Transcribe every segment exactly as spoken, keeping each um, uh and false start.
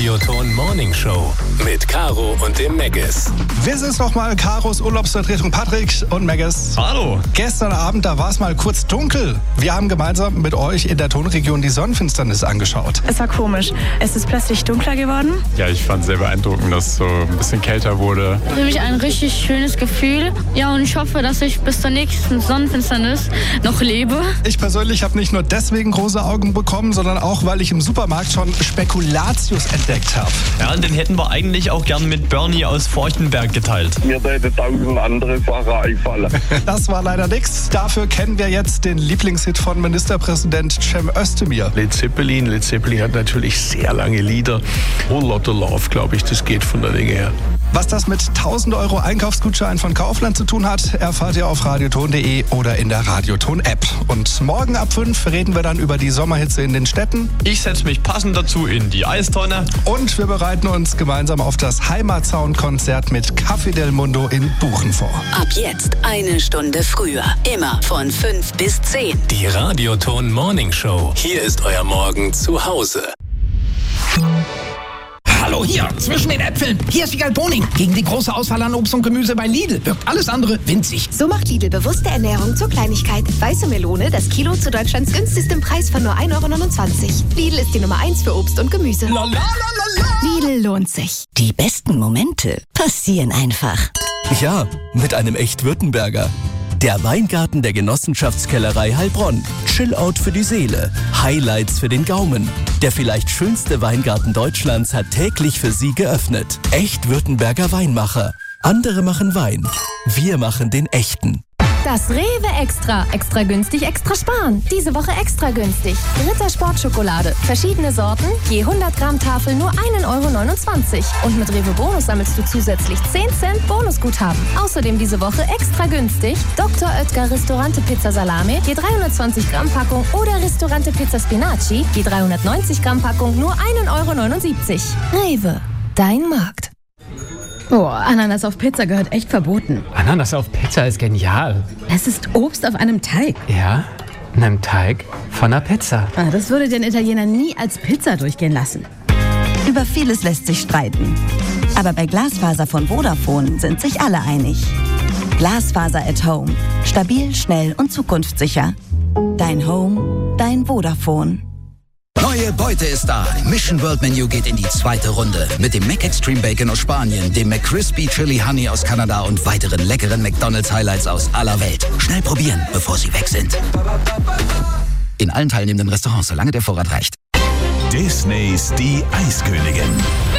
Radioton Morning Show mit Caro und dem Megis. Wir sind nochmal Caros Urlaubsvertretung Patrick und Megis. Hallo. Gestern Abend, da war es mal kurz dunkel. Wir haben gemeinsam mit euch in der Tonregion die Sonnenfinsternis angeschaut. Es war komisch. Es ist plötzlich dunkler geworden. Ja, ich fand es sehr beeindruckend, dass es so ein bisschen kälter wurde. Für mich ein richtig schönes Gefühl. Ja, und ich hoffe, dass ich bis zur nächsten Sonnenfinsternis noch lebe. Ich persönlich habe nicht nur deswegen große Augen bekommen, sondern auch, weil ich im Supermarkt schon Spekulatius entdeckt habe. Ja, und den hätten wir eigentlich auch gern mit Bernie aus Forchtenberg geteilt. Mir hätte tausend andere Sachen einfallen. Das war leider nichts. Dafür kennen wir jetzt den Lieblingshit von Ministerpräsident Cem Özdemir. Led Zeppelin. Led Zeppelin hat natürlich sehr lange Lieder. Whole Lotta Love, glaube ich, das geht von der Dinge her. Was das mit tausend Euro Einkaufsgutschein von Kaufland zu tun hat, erfahrt ihr auf radioton punkt de oder in der Radioton-App. Und morgen ab fünf reden wir dann über die Sommerhitze in den Städten. Ich setze mich passend dazu in die Eistonne. Und wir bereiten uns gemeinsam auf das Heimatsound-Konzert mit Café del Mundo in Buchen vor. Ab jetzt eine Stunde früher. Immer von fünf bis zehn. Die Radioton Morning Show. Hier ist euer Morgen zu Hause. Hallo, hier, zwischen den Äpfeln. Hier ist Wiegald Boning. Gegen die große Auswahl an Obst und Gemüse bei Lidl wirkt alles andere winzig. So macht Lidl bewusste Ernährung zur Kleinigkeit. Weiße Melone, das Kilo zu Deutschlands günstigstem Preis von nur ein Euro neunundzwanzig. Lidl ist die Nummer eins für Obst und Gemüse. Lalalala. Lidl lohnt sich. Die besten Momente passieren einfach. Ja, mit einem Echt-Württemberger. Der Weingarten der Genossenschaftskellerei Heilbronn. Chillout für die Seele. Highlights für den Gaumen. Der vielleicht schönste Weingarten Deutschlands hat täglich für Sie geöffnet. Echt-Württemberger Weinmacher. Andere machen Wein. Wir machen den echten. Das Rewe Extra. Extra günstig, extra sparen. Diese Woche extra günstig. Ritter Sportschokolade. Verschiedene Sorten. Je hundert Gramm Tafel nur ein Euro neunundzwanzig. Und mit Rewe Bonus sammelst du zusätzlich zehn Cent Bonusguthaben. Außerdem diese Woche extra günstig. Doktor Oetker Ristorante Pizza Salame. Je dreihundertzwanzig Gramm Packung. Oder Ristorante Pizza Spinaci. Je dreihundertneunzig Gramm Packung nur ein Euro neunundsiebzig. Rewe. Dein Markt. Oh, Ananas auf Pizza gehört echt verboten. Ananas auf Pizza ist genial. Es ist Obst auf einem Teig. Ja, in einem Teig von einer Pizza. Ah, das würde den Italiener nie als Pizza durchgehen lassen. Über vieles lässt sich streiten. Aber bei Glasfaser von Vodafone sind sich alle einig. Glasfaser at Home. Stabil, schnell und zukunftssicher. Dein Home, dein Vodafone. Neue Beute ist da. Mission World Menu geht in die zweite Runde. Mit dem Mac Extreme Bacon aus Spanien, dem McCrispy Chili Honey aus Kanada und weiteren leckeren McDonald's Highlights aus aller Welt. Schnell probieren, bevor sie weg sind. In allen teilnehmenden Restaurants, solange der Vorrat reicht. Disneys Die Eiskönigin.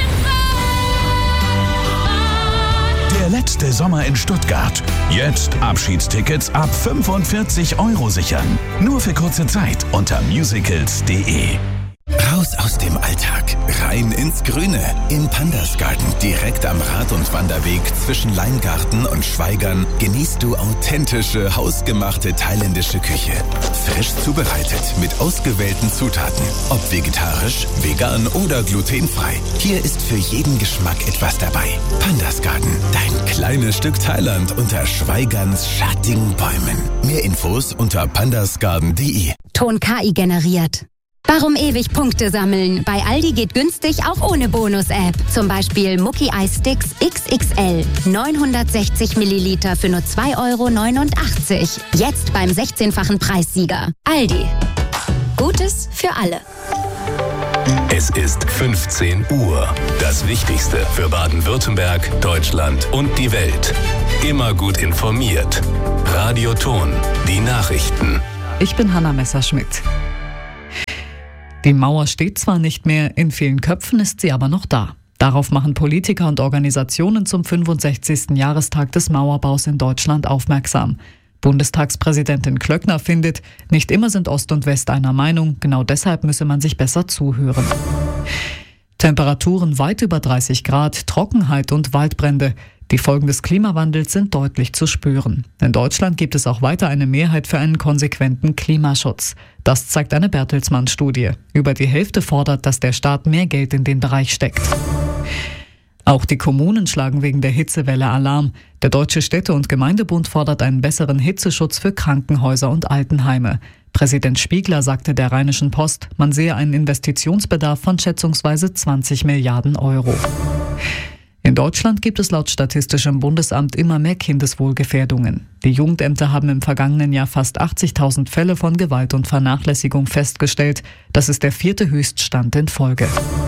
Der letzte Sommer in Stuttgart. Jetzt Abschiedstickets ab fünfundvierzig Euro sichern. Nur für kurze Zeit unter musicals punkt de. Raus aus dem Alltag, rein ins Grüne. In Pandas Garten, direkt am Rad- und Wanderweg zwischen Leingarten und Schweigern, genießt du authentische, hausgemachte thailändische Küche. Frisch zubereitet, mit ausgewählten Zutaten. Ob vegetarisch, vegan oder glutenfrei. Hier ist für jeden Geschmack etwas dabei. Pandas Garten, dein kleines Stück Thailand unter Schweigerns schattigen Bäumen. Mehr Infos unter pandasgarden punkt de. Ton K I generiert. Warum ewig Punkte sammeln? Bei Aldi geht günstig auch ohne Bonus-App. Zum Beispiel Mucki Eissticks X X L. neunhundertsechzig Milliliter für nur zwei Euro neunundachtzig. Jetzt beim sechzehnfachen Preissieger. Aldi. Gutes für alle. Es ist fünfzehn Uhr. Das Wichtigste für Baden-Württemberg, Deutschland und die Welt. Immer gut informiert. Radioton. Die Nachrichten. Ich bin Hanna Messerschmidt. Die Mauer steht zwar nicht mehr, in vielen Köpfen ist sie aber noch da. Darauf machen Politiker und Organisationen zum fünfundsechzigsten Jahrestag des Mauerbaus in Deutschland aufmerksam. Bundestagspräsidentin Klöckner findet, nicht immer sind Ost und West einer Meinung, genau deshalb müsse man sich besser zuhören. Temperaturen weit über dreißig Grad, Trockenheit und Waldbrände. Die Folgen des Klimawandels sind deutlich zu spüren. In Deutschland gibt es auch weiter eine Mehrheit für einen konsequenten Klimaschutz. Das zeigt eine Bertelsmann-Studie. Über die Hälfte fordert, dass der Staat mehr Geld in den Bereich steckt. Auch die Kommunen schlagen wegen der Hitzewelle Alarm. Der Deutsche Städte- und Gemeindebund fordert einen besseren Hitzeschutz für Krankenhäuser und Altenheime. Präsident Spiegler sagte der Rheinischen Post, man sehe einen Investitionsbedarf von schätzungsweise zwanzig Milliarden Euro. In Deutschland gibt es laut Statistischem Bundesamt immer mehr Kindeswohlgefährdungen. Die Jugendämter haben im vergangenen Jahr fast achtzigtausend Fälle von Gewalt und Vernachlässigung festgestellt. Das ist der vierte Höchststand in Folge.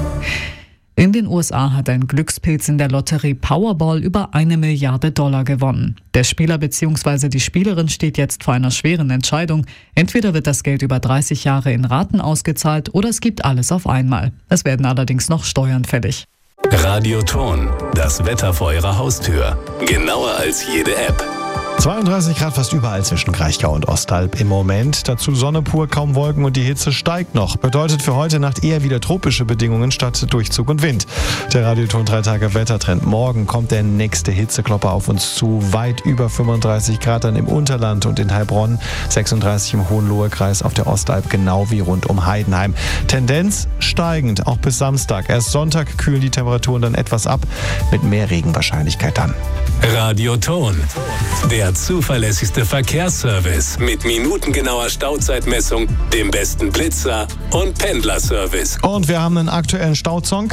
In den U S A hat ein Glückspilz in der Lotterie Powerball über eine Milliarde Dollar gewonnen. Der Spieler bzw. die Spielerin steht jetzt vor einer schweren Entscheidung. Entweder wird das Geld über dreißig Jahre in Raten ausgezahlt oder es gibt alles auf einmal. Es werden allerdings noch Steuern fällig. Radioton, das Wetter vor Ihrer Haustür. Genauer als jede App. zweiunddreißig Grad fast überall zwischen Kraichgau und Ostalb im Moment. Dazu Sonne pur, kaum Wolken und die Hitze steigt noch. Bedeutet für heute Nacht eher wieder tropische Bedingungen statt Durchzug und Wind. Der Radioton drei Tage Wettertrend. Morgen kommt der nächste Hitzeklopper auf uns zu. Weit über fünfunddreißig Grad dann im Unterland und in Heilbronn. sechsunddreißig im Hohenlohe-Kreis auf der Ostalb, genau wie rund um Heidenheim. Tendenz steigend, auch bis Samstag. Erst Sonntag kühlen die Temperaturen dann etwas ab, mit mehr Regenwahrscheinlichkeit dann. Radioton, der zuverlässigste Verkehrsservice mit minutengenauer Stauzeitmessung, dem besten Blitzer und Pendlerservice. Und wir haben einen aktuellen Stausong.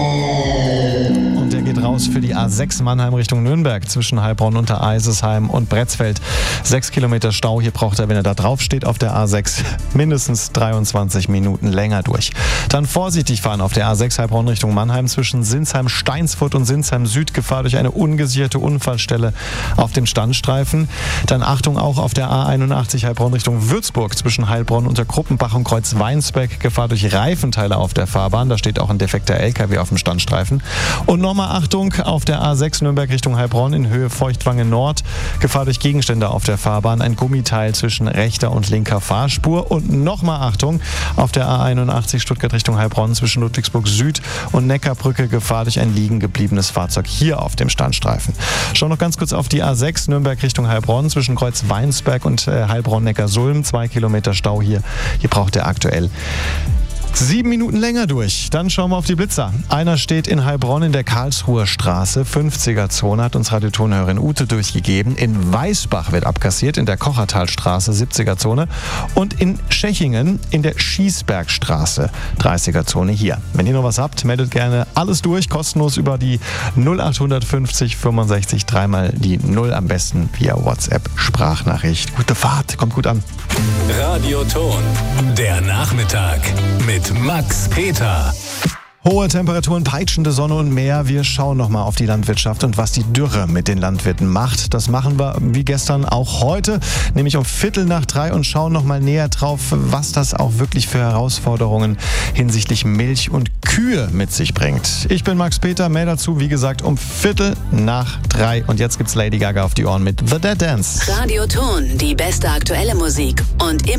Und der geht raus für die A sechs Mannheim Richtung Nürnberg zwischen Heilbronn, Untereisesheim und Bretzfeld. Sechs Kilometer Stau. Hier braucht er, wenn er da drauf steht, auf der A sechs mindestens dreiundzwanzig Minuten länger durch. Dann vorsichtig fahren auf der A sechs Heilbronn Richtung Mannheim zwischen Sinsheim, Steinsfurt und Sinsheim Süd. Gefahr durch eine ungesicherte Unfallstelle auf dem Standstreifen. Dann Achtung auch auf der A einundachtzig Heilbronn Richtung Würzburg zwischen Heilbronn und der Gruppenbach und Kreuz Weinsbeck. Gefahr durch Reifenteile auf der Fahrbahn. Da steht auch ein defekter L K W auf dem Standstreifen. Und nochmal Achtung auf der A sechs Nürnberg Richtung Heilbronn in Höhe Feuchtwange Nord. Gefahr durch Gegenstände auf der Fahrbahn. Ein Gummiteil zwischen rechter und linker Fahrspur. Und nochmal Achtung auf der A einundachtzig Stuttgart Richtung Heilbronn zwischen Ludwigsburg Süd und Neckarbrücke. Gefahr durch ein liegen gebliebenes Fahrzeug hier auf dem Standstreifen. Schauen noch ganz kurz auf die A sechs Nürnberg Richtung Heilbronn zwischen Kreuz Weinsberg und äh, Heilbronn-Neckarsulm. Zwei Kilometer Stau hier. Hier braucht er aktuell sieben Minuten länger durch. Dann schauen wir auf die Blitzer. Einer steht in Heilbronn in der Karlsruher Straße, fünfziger Zone, hat uns Radiotonhörerin Ute durchgegeben. In Weißbach wird abkassiert, in der Kochertalstraße, siebziger Zone. Und in Schechingen in der Schießbergstraße, dreißiger Zone hier. Wenn ihr noch was habt, meldet gerne alles durch, kostenlos über die null acht fünfzig fünfundsechzig, dreimal die null, am besten via WhatsApp Sprachnachricht. Gute Fahrt, kommt gut an. Radioton, der Nachmittag mit Max Peter. Hohe Temperaturen, peitschende Sonne und Meer. Wir schauen nochmal auf die Landwirtschaft und was die Dürre mit den Landwirten macht. Das machen wir wie gestern auch heute, nämlich um Viertel nach drei und schauen nochmal näher drauf, was das auch wirklich für Herausforderungen hinsichtlich Milch und Kühe mit sich bringt. Ich bin Max Peter, mehr dazu, wie gesagt, um Viertel nach drei. Und jetzt gibt's Lady Gaga auf die Ohren mit The Dead Dance. Radioton, die beste aktuelle Musik und immer